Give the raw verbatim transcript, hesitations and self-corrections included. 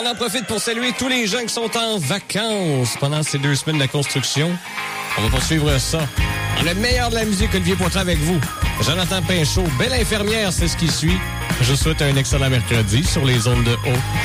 on en profite pour saluer tous les gens qui sont en vacances pendant ces deux semaines de construction. On va poursuivre ça. Dans le meilleur de la musique, Olivier Poitras avec vous. Jonathan Pinchot, Belle infirmière, c'est ce qui suit. Je vous souhaite un excellent mercredi sur les ondes de haut.